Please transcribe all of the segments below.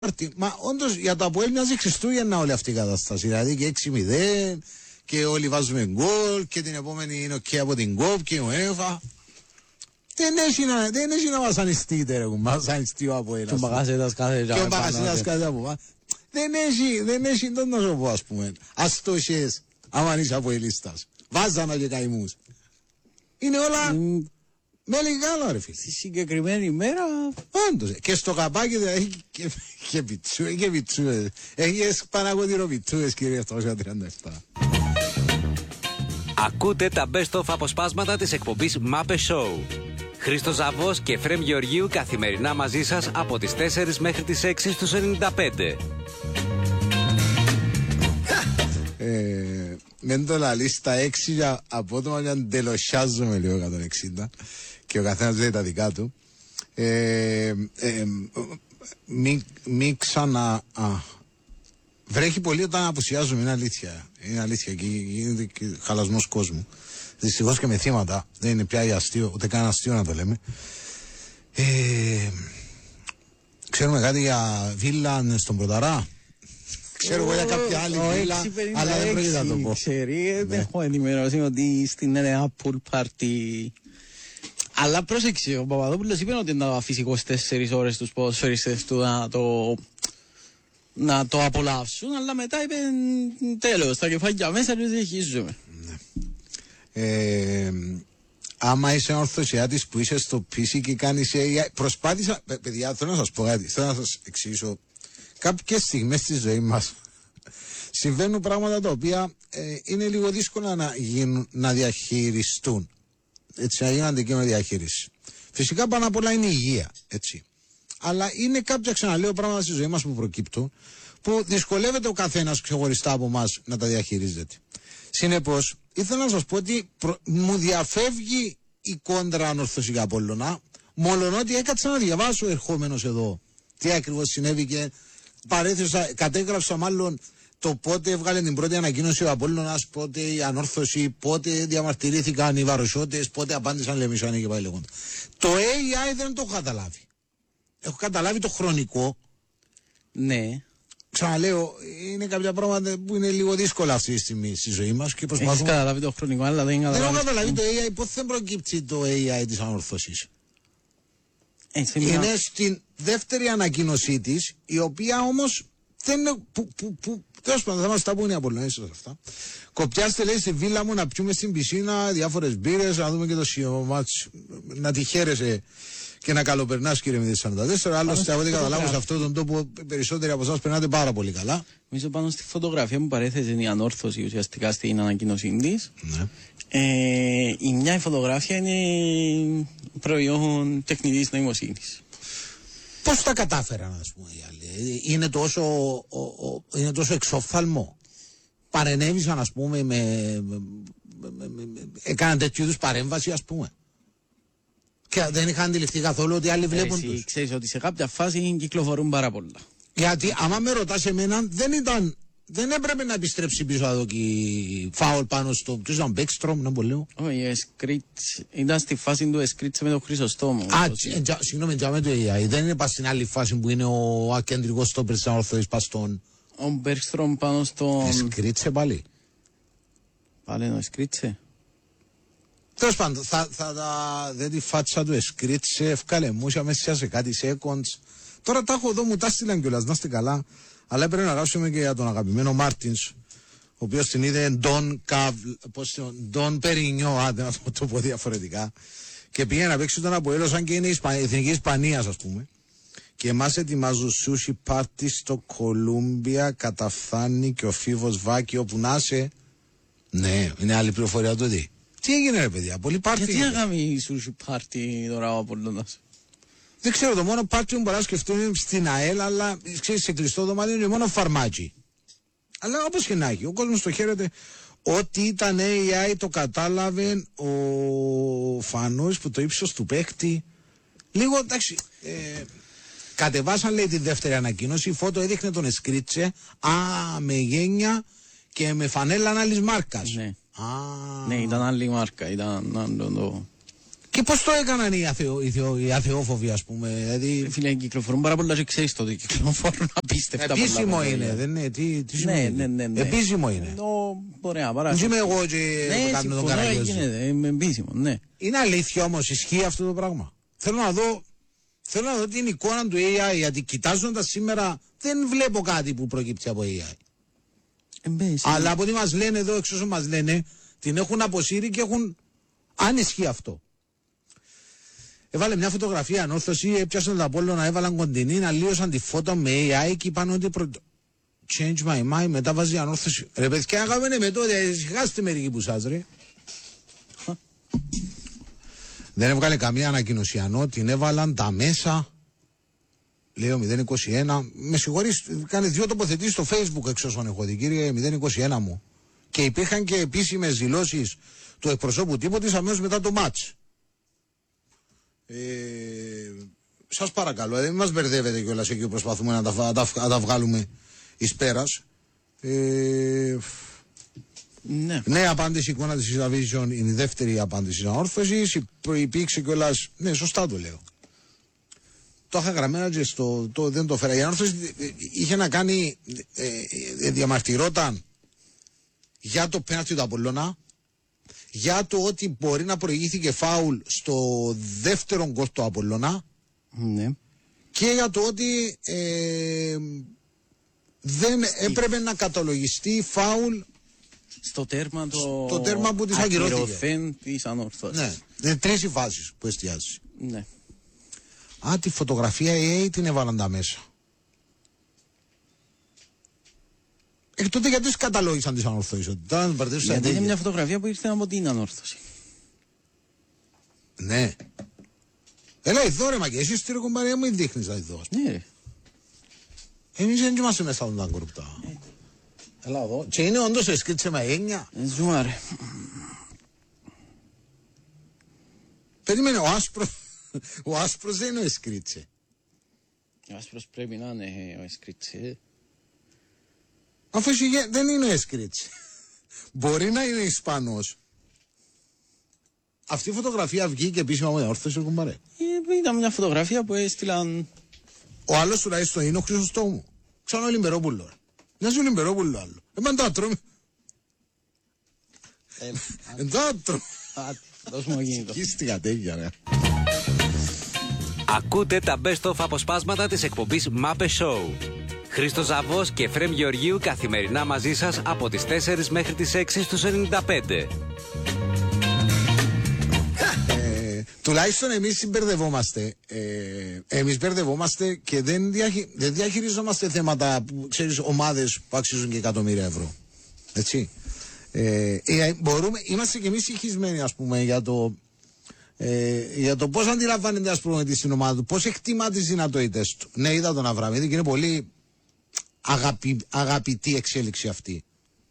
Μα όντως για το ΑΠΟΕΛ μοιάζει Χριστούγεννα όλη αυτή η κατάσταση. Δηλαδή και 6-0 και όλοι βάζουμε γκολ και την επόμενη είναι ok από την ΚΟΠ και ο ΕΦΑ. Δεν έχει να βασανιστείτε ρε κουμπά, βασανιστεί ο ΑΠΟΕΛ. Και ο Μπακασέτας κάθε και ο Μπακασέτας κάθε από πάνω. Δεν έχει τον να σου πω ας πούμε. Ας το έχεις άμα είσαι ΑΠΟΕΛίστας. Βάζανα και καημούς. Είναι όλα με λιγάλα ρε φίλε. Στη συγκεκριμένη ημέρα. Όντως. Και στο καπάκι έχει και πιτσούες. Έχεις παναγωτήρο πιτσούες κύριε 737. Ακούτε τα best of αποσπάσματα της εκπομπής Μάπε Show. Χρήστος Ζαβός και Φρέμ Γεωργίου καθημερινά μαζί σας από τις 4 μέχρι τις 6 στους 95. Μεν το λαλεί στα 6 για απότομα για να τελοσιάζουμε λίγο 160 και ο καθένας λέει τα δικά του. Μην ξανα... Βρέχει πολύ όταν απουσιάζουμε, είναι αλήθεια. Είναι αλήθεια και γίνεται και χαλασμός κόσμου. Δυστυχώς και με θύματα. Δεν είναι πια αστείο, ούτε καν αστείο να το λέμε. Ξέρουμε κάτι για βίλα στον Πρωταρά. Ξέρω εγώ για κάποια άλλη βίλα, αλλά δεν πρόκειται να το πω. Δεν έχω ενημερώσει ότι στην νέα pool party. Αλλά πρόσεξε, ο Παπαδόπουλος είπε ότι να αφήσει 24 ώρες τους ποδοσφαιριστές του να το απολαύσουν, αλλά μετά είπε τέλος, τα κεφάλια μέσα τους συνεχίζουμε. Άμα είσαι ορθωσιάτης που είσαι στο PC και κάνεις AI, προσπάθησα, παιδιά θέλω να σας πω κάτι, θέλω να σας εξηγήσω. Κάποιες στιγμές στη ζωή μας συμβαίνουν πράγματα τα οποία είναι λίγο δύσκολα να διαχειριστούν. Έτσι, να γίνουν αντικείμενο διαχείριση. Φυσικά πάνω απ' όλα είναι η υγεία, έτσι. Αλλά είναι κάποια, ξαναλέω, πράγματα στη ζωή μας που προκύπτουν, που δυσκολεύεται ο καθένας ξεχωριστά από εμάς να τα διαχειρίζεται. Συνεπώς, ήθελα να σας πω ότι μου διαφεύγει η κόντρα ανορθωσικά Απόλλωνα, μολονότι έκατσα να διαβάσω ερχόμενος εδώ τι ακριβώς συνέβη και παρέθεσα, κατέγραψα μάλλον το πότε έβγαλε την πρώτη ανακοίνωση ο Απόλλωνας, πότε η ανόρθωση, πότε διαμαρτυρήθηκαν οι βαροσιώτες, πότε απάντησαν λεμισάνοι και πάει λέγοντα. Το AI δεν το έχω καταλάβει. Έχω καταλάβει το χρονικό. Ναι. Ξαναλέω, είναι κάποια πράγματα που είναι λίγο δύσκολα αυτή τη στιγμή στη ζωή μας και προσπαθούμε. Έχεις καταλάβει το χρονικό, αλλά δεν έχω καταλάβει το AI, πώς δεν προκύψει το AI της ανόρθωσης. Είναι στην δεύτερη ανακοίνωσή της, η οποία όμως δεν είναι. Τέλος πάντων, θα μας τα πούνε οι Απολλωνίσεις αυτά. Κοπιάστε, λέει, στη βίλα μου να πιούμε στην πισίνα διάφορες μπύρες, να δούμε και το σιωμάτς, να τη χαίρεσαι και να καλοπερνάς, κύριε Μηδής 44. Άλλωστε, από ό,τι καταλάβω, σε αυτόν τον τόπο περισσότεροι από εσάς περνάτε πάρα πολύ καλά. Νομίζω πάνω στη φωτογραφία που παρέθεσε η ανόρθωση ουσιαστικά στην ανακοίνωσή της. Ναι. Η μια φωτογραφία είναι προϊόν τεχνητής νοημοσύνης. Πώς τα κατάφεραν, ας πούμε, οι άλλοι. Είναι τόσο εξόφθαλμο. Παρενέβησαν, ας πούμε, έκαναν τέτοιου είδους παρέμβαση, ας πούμε. Και δεν είχαν αντιληφθεί καθόλου ότι άλλοι βλέπουν τους. Ξέρεις ότι σε κάποια φάση κυκλοφορούν πάρα πολλά. Γιατί άμα με ρωτάς εμένα, δεν έπρεπε να επιστρέψει πίσω εδώ και φάουλ πάνω στο. Ποιος ήταν, Μπέκστρομ, να πω λέω. Όχι, ήταν στη φάση του Εσκρίτσε με τον Χρυσοστόμο. Συγγνώμη, με το AI. Δεν είναι πας στην άλλη φάση που είναι ο ακεντρικός στόπερ της ανορθώσης πας στον. Ο Μπέκστρομ πάνω στον. Εσκρίτσε πάλι. Πάλι είναι ο Εσκρίτσε. Τέλος πάντων, δεν τη φάτσα του Εσκρίτσε, ευκαλεμούσα μέσα σε κάτι seconds. Τώρα τα έχω εδώ, μου τα στείλαν κιόλας, να είστε καλά. Αλλά πρέπει να γράψουμε και για τον αγαπημένο Μάρτινς, ο οποίος την είδε Ντον Περινιό, άντε να το πω διαφορετικά. Και πήγε να παίξει τον Αποέλο σαν και είναι η εθνική Ισπανίας, ας πούμε. Και εμάς ετοιμάζουν σούσι πάρτι στο Κολούμπια, καταφθάνει και ο Φίβος Βάκη όπου να είσαι. Ναι, είναι άλλη πληροφορία τούτη. Τι έγινε ρε παιδιά, πολύ πάρτι. Γιατί έκαμε η σούσι πάρτι τώρα ο Απολλώνας. Δεν ξέρω, το μόνο πάρτι που μπορώ να σκεφτώ είναι στην ΑΕΛ, αλλά ξέρεις, σε κλειστό δωμάτιο είναι μόνο φαρμάκι. Αλλά όπως και να έχει, ο κόσμος το χαίρεται. Ότι ήταν AI το κατάλαβε ο Φανούς που το ύψος του παίχτη. Λίγο εντάξει. Κατεβάσαν, λέει, τη δεύτερη ανακοίνωση. Η φώτο έδειχνε τον Εσκρίτσε. Με γένια και με φανέλα άλλης μάρκας. Ναι. Ναι, ήταν άλλη μάρκα. Ήταν άλλο. Και πώς το έκαναν οι αθεόφοβοι, ας πούμε. Δηλαδή... Φίλε, κυκλοφορούν πάρα πολλά και ξέρεις το ότι κυκλοφορούν απίστευτα πολλά. Επίσημο είναι, δεν είναι. Τι σημαίνει. Ναι. Επίσημο είναι. Ωραία, παράδειγμα. Δεν είμαι εγώ και κάνω τον Καραγιώζη. Ναι, επίσημο, ναι. Είναι αλήθεια όμως, ισχύει αυτό το πράγμα. Θέλω να δω την εικόνα του AI, γιατί κοιτάζοντας σήμερα δεν βλέπω κάτι που προκύπτει από AI. Αλλά από ό,τι μας λένε εδώ, εξ όσων μας λένε, την έχουν αποσύρει και έχουν, αν ισχύει αυτό. Έβαλε μια φωτογραφία ανόρθωση, έπιασαν τα Απόλλωνα, έβαλαν κοντινή, αλλίωσαν τη φώτο με AI και είπαν ότι change my mind, μετά βάζει ανόρθωση. Ρε παιδιά, έκαμε με τότε, σιγάστε μερικοί που σας ρε. Δεν έβγαλε καμία ανακοίνωση την έβαλαν τα μέσα. Λέω 021. Με συγχωρείς, κάνει 2 τοποθετήσεις στο Facebook εξ όσων έχω δει, κύριε 021 μου. Και υπήρχαν και επίσημες δηλώσεις του εκπροσώπου τύπου της αμέσως μετά το μάτς. Σας παρακαλώ, μην μας μπερδεύετε κιόλας εκεί που προσπαθούμε να τα βγάλουμε εις πέρας. Ναι. Ναι, απάντηση εικόνα της Vision είναι η δεύτερη απάντηση ανόρθωσης. Υπήρξε κιόλας. Ναι, σωστά το λέω. Το είχα γραμμένα και δεν το φέρα. Η ανόρθωση είχε να κάνει, διαμαρτυρόταν για το πέναλτι του Απόλλωνα, για το ότι μπορεί να προηγήθηκε φάουλ στο δεύτερο γκολ του Απόλλωνα, ναι, και για το ότι δεν έπρεπε να καταλογιστεί φάουλ στο τέρμα που της ακυρώθηκε. Της ανόρθωσης. Ναι, είναι 3 οι φάσεις που εστιάζει. Ναι. Τη φωτογραφία την έβαλαν τα μέσα. Τότε γιατί καταλόγησαν τις ανορθώσεις? Γιατί είναι μια φωτογραφία που ήρθε από την ανόρθωση. Ναι. Έλα εδώ ρε μαγκέ, εσύ στη ρεκομπαρία μου δείχνεις εδώ. Ναι. Εμείς δεν είμαστε μέσα από τα κορπτά. Έλα εδώ. Και είναι όντως εσκρίτσε με έννοια. Ζούμε ρε. Περίμενε, ο άσπρος δεν είναι ο εσκρίτσε. Ο άσπρος πρέπει να είναι ο εσκρίτσε. Αφού δεν είναι ο εσκρίτσε. Μπορεί να είναι Ισπανός. Αυτή η φωτογραφία βγήκε επίσημα από την όρθωση του κουμπαρέ. Ήταν μια φωτογραφία που έστειλαν. Ο άλλος τουλάχιστον είναι ο Χρυσοστόμου. Ξανά ο Λιμπερόπουλο. Μοιάζει ο Λιμπερόπουλο άλλο. Πάντα τρώμε. Εντά τρώμε. Δώσ' μου κινητό. Χίστηκα τέτοια ρε. Ακούτε τα best of αποσπάσματα της εκπομπής Μάπε Show. Χρήστος Ζαβός και Εφραίμ Γεωργίου καθημερινά μαζί σας από τις 4 μέχρι τις 6 στους 95. Τουλάχιστον εμείς συμπερδευόμαστε. Εμείς μπερδευόμαστε και δεν διαχειριζόμαστε θέματα που ξέρεις, ομάδες που αξίζουν και εκατομμύρια ευρώ. Έτσι. Είμαστε και εμείς συγχυσμένοι, ας πούμε, για το πώς αντιλαμβάνεται, ας πούμε, στην ομάδα του, πώς εκτιμά τις δυνατότητες του. Ναι, είδα τον Αβραμίδη και είναι πολύ αγαπητή εξέλιξη αυτή.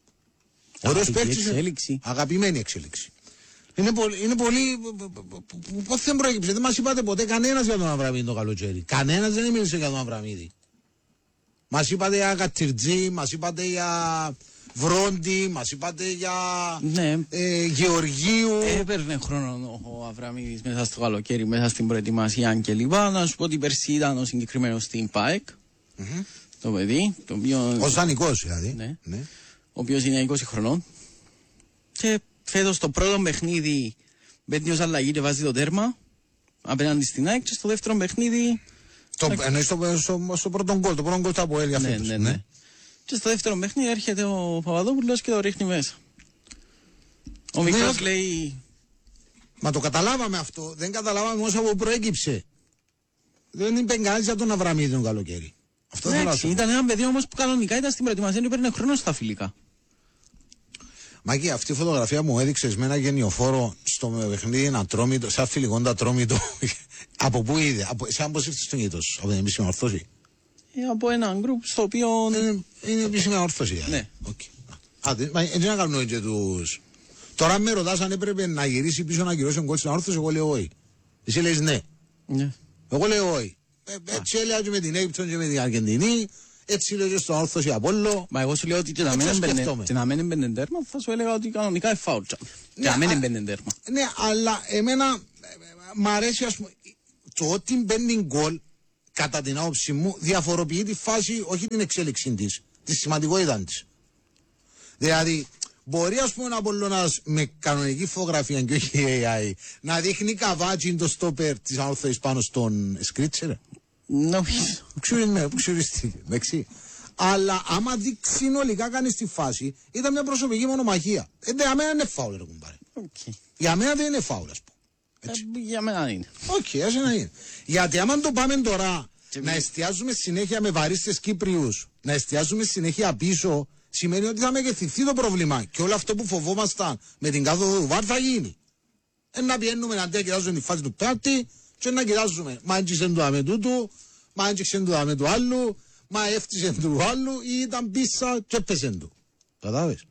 Αγαπημένη εξέλιξη. Είναι πολύ. Πώς δεν προέκυψε, δεν μας είπατε ποτέ κανένας για τον Αβραμίδη το καλοκαίρι. Κανένας δεν μίλησε για τον Αβραμίδη. Μας είπατε για Κατσιρτζή, μας είπατε για Βρόντι, μας είπατε για Γεωργίου. Έπαιρνε χρόνο ο Αβραμίδης μέσα στο καλοκαίρι, μέσα στην προετοιμασία και λοιπά. Να σου πω ότι πέρσι ήταν ο συγκεκριμένος στην ΠΑΕΚ. Το παιδί. Ως δανεικός δηλαδή. Ναι. Ο οποίος είναι 20 χρονών. Και φέτος το πρώτο παιχνίδι μπαίνει ως αλλαγή και βάζει το τέρμα απέναντι στην ΑΕΚ, και στο δεύτερο παιχνίδι. Εννοείς στο πρώτο γκολ, το πρώτο γκολ του ΑΠΟΕΛ για φέτος. Ναι. Και στο δεύτερο παιχνίδι έρχεται ο Παπαδόπουλος και το ρίχνει μέσα. Ο μικρός λέει. Μα το καταλάβαμε αυτό. Δεν καταλάβαμε όσο από προέκυψε. Δεν είπε κανένας για τον Αβραμίδη τον καλοκαίρι. Αυτό θέλω να σου πω. Ήταν ένα παιδί όμως που κανονικά ήταν στην προετοιμασία και παίρνει χρόνο στα φιλικά. Μάκη, αυτή η φωτογραφία μου έδειξε με ένα γενιοφόρο στο παιχνίδι ένα τρόμητο, σαν φιλικόντα τρόμητο. Από πού είδε, σαν πώς ήρθε στον γείτος, από την επίσημη ορθώση. Από ένα γκρουπ στο οποίο. Είναι επίσημη ορθώση. Ναι. Έτσι να κάνουμε και τους. Τώρα με ρωτάς αν έπρεπε να γυρίσει πίσω να γυρώσει τον κόλ στην ορθώση, εγώ λέω όχι. Εσύ λες ναι. Εγώ λέω όχι. Έτσι έλεγα και με την Αίγυπτο και με την Αργεντινή. έτσι λέω και στον Όρθος Απόλλω. Μα εγώ σου λέω ότι και να μένει μπαινε τέρμα, θα σου έλεγα ότι κανονικά είναι φάουλ. Και να μένει μπαινε τέρμα. Ναι, αλλά εμένα μ' αρέσει, ας πούμε, το ότι μπαίνει γκολ, κατά την άποψή μου, διαφοροποιεί τη φάση, όχι την εξέλιξή της, τη σημαντικότητα της. Δηλαδή, μπορεί, ας πούμε, ο Απολλώνας με κανονική φωτογραφία και όχι AI να δείχνει καβάτσι το στόπερ της Όρθος πάνω στον Σκρίτσερ. Νομίζω. Που ξυριστήκε, εντάξει. Αλλά άμα δει συνολικά κανείς τη φάση, ήταν μια προσωπική μονομαχία. Για μένα είναι φάουλ, ρε κουμπάρε. Για μένα δεν είναι φάουλ, ας πούμε. Για μένα είναι. Όχι, ας είναι. Γιατί άμα το πάμε τώρα να εστιάζουμε συνέχεια με βαρύστες Κύπριους, να εστιάζουμε συνέχεια πίσω, σημαίνει ότι θα μεγεθυνθεί το πρόβλημα. Και όλο αυτό που φοβόμασταν με την κάθοδο του ΒΑΡ θα γίνει. Να πιένουμε αντί να κοιτάζουμε τη φάση του πράτη και να κοιτάζουμε. Μα άντιξε το άμε τούτου, μα άντιξε το άμε του άλλου, μα έφτιαξε του άλλου ή ήταν πίσα και έπεσε του. Κατάλαβες.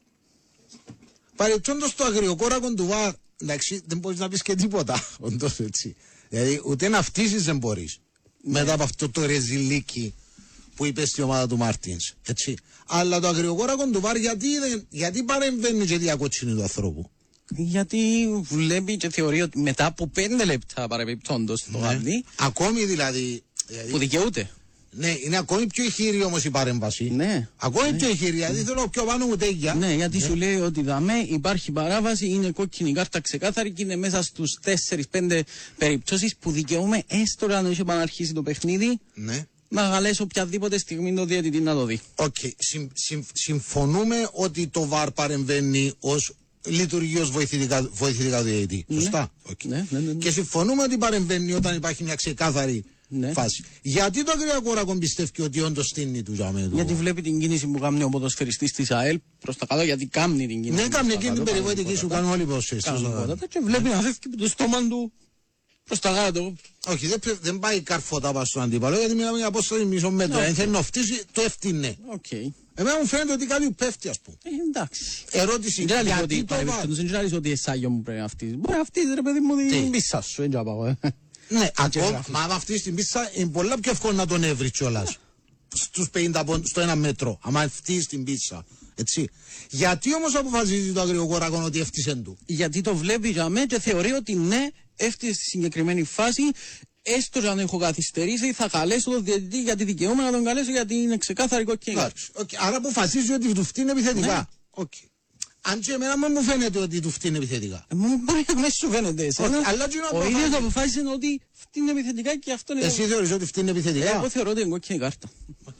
Παρεπτόντως το αγριοκόρακο του ΒΑΡ, εντάξει, δεν μπορείς να πεις και τίποτα, όντως έτσι. Δηλαδή ούτε να φτύσεις δεν μπορείς. Μετά από αυτό το ρεζιλίκι που είπε στη ομάδα του Μάρτινς, έτσι. Αλλά το αγριοκόρακο του ΒΑΡ γιατί παρεμβαίνει και διακότσινη του ανθρώπου. Γιατί βλέπει και θεωρεί ότι μετά από 5 λεπτά παρεμπιπτόντως το γάνει. Ακόμη δηλαδή. Που δικαιούται. Ναι, είναι ακόμη πιο ηχηρή όμως η παρέμβαση. Ναι. Ακόμη πιο ηχηρή, γιατί θέλω πιο πάνω μου τέγια. Ναι, γιατί σου λέει ότι δαμέ υπάρχει παράβαση, είναι κόκκινη κάρτα ξεκάθαρη και είναι μέσα στους 4-5 περιπτώσεις που δικαιούμαι έστω να έχει επαναρχίσει το παιχνίδι. Ναι. Να καλέσει οποιαδήποτε στιγμή το διαιτητή να το δει. Οκ. Συμφωνούμε ότι το ΒΑΡ παρεμβαίνει ως λειτουργεί ως βοηθητικά διαιτητή. Σωστά. Okay. Ναι. Και συμφωνούμε ότι παρεμβαίνει όταν υπάρχει μια ξεκάθαρη φάση. Γιατί το αγριοκόρακο πιστεύει ότι όντως στείνει του ζάμε. Γιατί βλέπει την κίνηση που κάνει ο ποδοσφαιριστής της ΑΕΛ προς τα κάτω, γιατί κάνει την κίνηση. Ναι, κάνει εκείνη την περιβόητική σου, κάνουν όλοι οι ποδοσφαιριστές. Και βλέπει να φεύγει από το στόμα του προς τα κάτω. Όχι, δεν πάει καρφωτά πάνω στον αντίπαλο, γιατί μιλάμε για απόσταση μισό μέτρο. Αν θέλει να φτύσει, το ευθύνε. Εμένα μου φαίνεται ότι κάτι πέφτει, ας πούμε. Εντάξει. Ερώτηση. Δεν είναι ότι εσάγιο μου πρέπει να φτύσεις. Μπορεί να φτύσεις, ρε παιδί μου, την πίσσα σου. Ναι, μα αν φτύσεις την πίσσα, είναι πολλά πιο εύκολο να τον έβρει κιόλας. Στους 50 πόντους, στο 1 μέτρο. Αν φτύσεις την πίσσα. Έτσι. Γιατί όμως αποφασίζει το αγριοκόρακο ότι έφτιασε του? Γιατί το βλέπει για μένα και θεωρεί ότι ναι, έφτιασε στη συγκεκριμένη φάση. Έστω αν έχω καθυστερήσει, θα καλέσω τον διαιτητή γιατί δικαιούμαι να τον καλέσω γιατί είναι ξεκάθαρη κόκκινη. Άρα αποφασίζει ότι του φτύνει επιθετικά. Ναι. Αν και εμένα μου φαίνεται ότι του φτύνει επιθετικά. Μπορεί να μην σου φαίνεται εσένα. Ο ίδιος αποφάσισε ότι φτύνει επιθετικά και αυτό είναι. Εσύ θεωρείς ότι φτύνει επιθετικά? Εγώ θεωρώ ότι είναι κόκκινη κάρτα.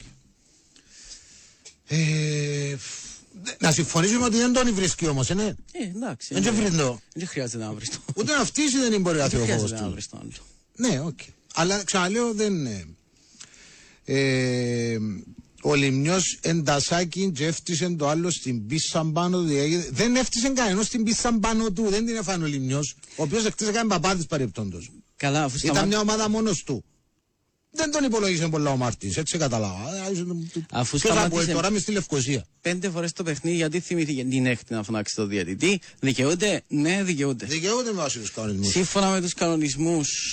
Να συμφωνήσουμε ότι δεν τον βρίσκει όμως, ναι. Εντάξει. Δεν χρειάζεται να βρει το. Ούτε να φτύσει δεν μπορεί να θεωρεί. Δεν χρειάζεται να βρει το άλλο. Ναι, οκ. Αλλά ξαναλέω δεν είναι. Ο Λιμνιός εντασάκι και έφτισε το άλλο στην πίσσα πάνω του. Δεν έφτισε κανένας στην πίσσα πάνω του. Δεν την έφανε ο Λιμνιός, ο οποίος εκτίσε κάνει παπάδες παρεπτόντως. Καλά, αφού ήταν μια ομάδα μόνος του. Δεν τον υπολογίσε πολλά ο Μάρτινς, έτσι κατάλαβα. Αφού σταμάτησε τώρα είμαι στη Λευκοσία. 5 φορές το παιχνίδι, γιατί θυμήθηκε την έκτη να φωνάξει το διαιτητή. Δικαιούται, ναι, δικαιούται. Δικαιούται με βάση τους κανονισμούς. Σύμφωνα με τους κανονισμούς